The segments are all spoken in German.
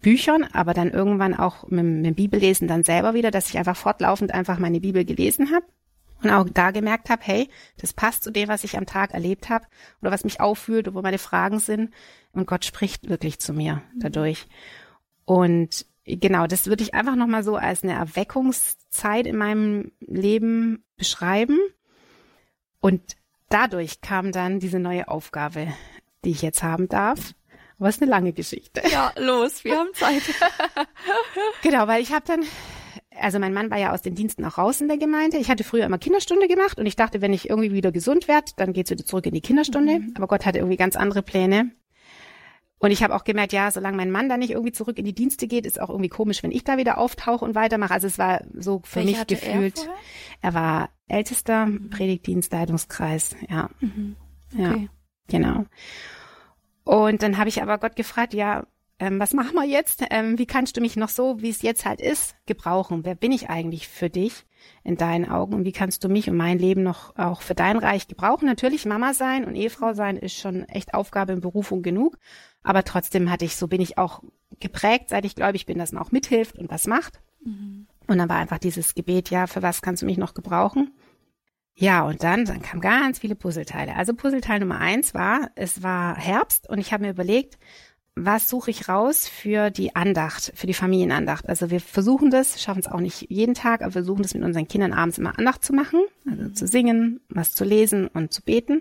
Büchern, aber dann irgendwann auch mit dem Bibellesen dann selber wieder, dass ich einfach fortlaufend einfach meine Bibel gelesen habe und auch da gemerkt habe, hey, das passt zu dem, was ich am Tag erlebt habe oder was mich auffühlt, wo meine Fragen sind und Gott spricht wirklich zu mir dadurch. Und genau, das würde ich einfach nochmal so als eine Erweckungszeit in meinem Leben beschreiben und dadurch kam dann diese neue Aufgabe, die ich jetzt haben darf. Aber es ist eine lange Geschichte. Ja, los, wir haben Zeit. Genau, weil ich habe dann, also mein Mann war ja aus den Diensten auch raus in der Gemeinde. Ich hatte früher immer Kinderstunde gemacht und ich dachte, wenn ich irgendwie wieder gesund werde, dann geht's wieder zurück in die Kinderstunde. Aber Gott hatte irgendwie ganz andere Pläne. Und ich habe auch gemerkt, ja, solange mein Mann da nicht irgendwie zurück in die Dienste geht, ist auch irgendwie komisch, wenn ich da wieder auftauche und weitermache. Also es war so für Welche mich hatte gefühlt. Er war Ältester, Predigtdienst, Leitungskreis, ja. Okay. Ja, genau. Und dann habe ich aber Gott gefragt, ja, was machen wir jetzt? Wie kannst du mich noch so, wie es jetzt halt ist, gebrauchen? Wer bin ich eigentlich für dich in deinen Augen? Und wie kannst du mich und mein Leben noch auch für dein Reich gebrauchen? Natürlich Mama sein und Ehefrau sein ist schon echt Aufgabe und Berufung genug. Aber trotzdem bin ich auch geprägt, seit ich gläubig bin, dass man auch mithilft und was macht. Und dann war einfach dieses Gebet, ja, für was kannst du mich noch gebrauchen? Ja, und dann kamen ganz viele Puzzleteile. Also Puzzleteil Nummer 1 war, es war Herbst und ich habe mir überlegt, was suche ich raus für die Andacht, für die Familienandacht. Also wir versuchen das, schaffen es auch nicht jeden Tag, aber wir versuchen das mit unseren Kindern abends immer Andacht zu machen, also zu singen, was zu lesen und zu beten.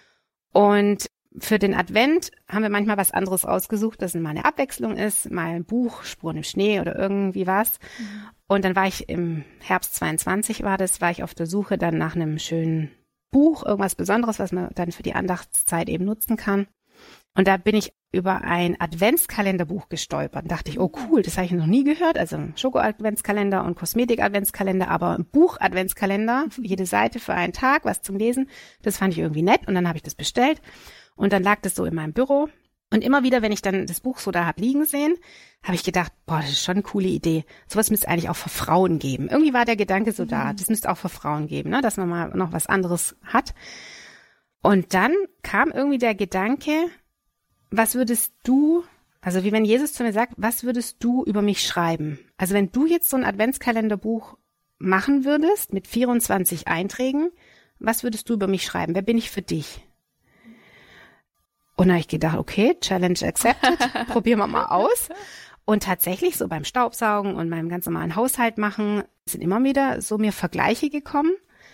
Und für den Advent haben wir manchmal was anderes ausgesucht, dass mal eine Abwechslung ist, mal ein Buch, Spuren im Schnee oder irgendwie was. Und dann war ich im Herbst 22 war ich auf der Suche dann nach einem schönen Buch, irgendwas Besonderes, was man dann für die Andachtszeit eben nutzen kann. Und da bin ich über ein Adventskalenderbuch gestolpert und dachte ich, oh cool, das habe ich noch nie gehört. Also ein Schoko-Adventskalender und Kosmetik-Adventskalender, aber ein Buch-Adventskalender, jede Seite für einen Tag, was zum Lesen. Das fand ich irgendwie nett und dann habe ich das bestellt. Und dann lag das so in meinem Büro. Und immer wieder, wenn ich dann das Buch so da hab liegen sehen, habe ich gedacht, boah, das ist schon eine coole Idee. Sowas müsste es eigentlich auch für Frauen geben. Irgendwie war der Gedanke so da, das müsste auch für Frauen geben, ne, dass man mal noch was anderes hat. Und dann kam irgendwie der Gedanke, was würdest du, also wie wenn Jesus zu mir sagt, was würdest du über mich schreiben? Also wenn du jetzt so ein Adventskalenderbuch machen würdest mit 24 Einträgen, was würdest du über mich schreiben? Wer bin ich für dich? Und da habe ich gedacht, okay, Challenge accepted, probieren wir mal aus. Und tatsächlich so beim Staubsaugen und meinem ganz normalen Haushalt machen, sind immer wieder so mir Vergleiche gekommen,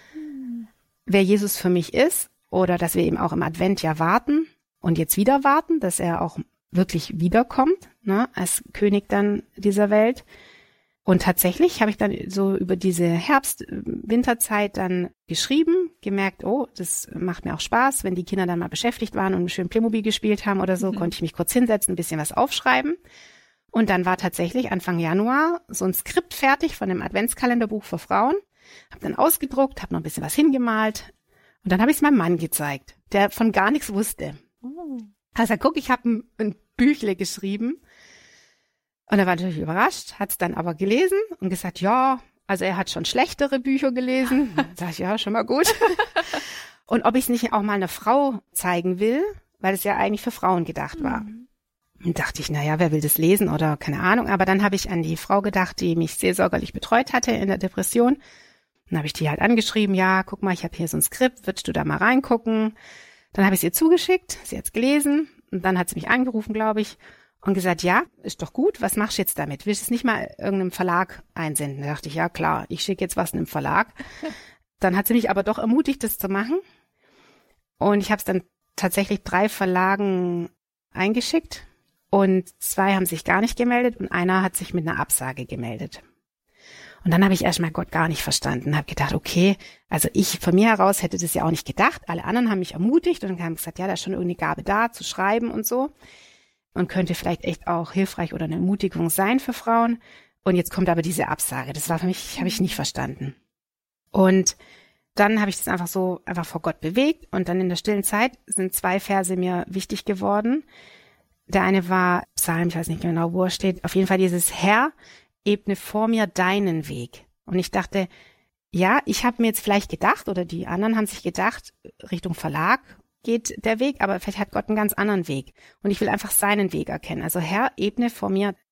wer Jesus für mich ist oder dass wir eben auch im Advent ja warten und jetzt wieder warten, dass er auch wirklich wiederkommt, ne, als König dann dieser Welt. Und tatsächlich habe ich dann so über diese Herbst-Winterzeit dann geschrieben, gemerkt, oh, das macht mir auch Spaß, wenn die Kinder dann mal beschäftigt waren und schön Playmobil gespielt haben oder so, konnte ich mich kurz hinsetzen, ein bisschen was aufschreiben. Und dann war tatsächlich Anfang Januar so ein Skript fertig von dem Adventskalenderbuch für Frauen. Habe dann ausgedruckt, habe noch ein bisschen was hingemalt und dann habe ich es meinem Mann gezeigt, der von gar nichts wusste. Also guck, ich habe ein Büchle geschrieben. Und er war natürlich überrascht, hat es dann aber gelesen und gesagt, ja, also er hat schon schlechtere Bücher gelesen. Sag ich, ja, schon mal gut. Und ob ich es nicht auch mal einer Frau zeigen will, weil es ja eigentlich für Frauen gedacht war. Und dachte ich, naja, wer will das lesen oder keine Ahnung. Aber dann habe ich an die Frau gedacht, die mich seelsorgerlich betreut hatte in der Depression. Dann habe ich die halt angeschrieben, ja, guck mal, ich habe hier so ein Skript, würdest du da mal reingucken? Dann habe ich es ihr zugeschickt, sie hat es gelesen und dann hat sie mich angerufen, glaube ich, und gesagt, ja, ist doch gut, was machst du jetzt damit? Willst du es nicht mal irgendeinem Verlag einsenden? Da dachte ich, ja klar, ich schicke jetzt was einem Verlag. Dann hat sie mich aber doch ermutigt, das zu machen. Und ich habe es dann tatsächlich 3 Verlagen eingeschickt und 2 haben sich gar nicht gemeldet und einer hat sich mit einer Absage gemeldet. Und dann habe ich erstmal Gott gar nicht verstanden, habe gedacht, okay, also ich von mir heraus hätte das ja auch nicht gedacht. Alle anderen haben mich ermutigt und haben gesagt, ja, da ist schon irgendeine Gabe da, zu schreiben und so. Und könnte vielleicht echt auch hilfreich oder eine Ermutigung sein für Frauen. Und jetzt kommt aber diese Absage. Das war für mich, habe ich nicht verstanden. Und dann habe ich das einfach vor Gott bewegt. Und dann in der stillen Zeit sind 2 Verse mir wichtig geworden. Der eine war Psalm, ich weiß nicht genau, wo er steht. Auf jeden Fall dieses Herr, ebne vor mir deinen Weg. Und ich dachte, ja, ich habe mir jetzt vielleicht gedacht, oder die anderen haben sich gedacht, Richtung Verlag geht der Weg, aber vielleicht hat Gott einen ganz anderen Weg. Und ich will einfach seinen Weg erkennen. Also Herr, ebne vor mir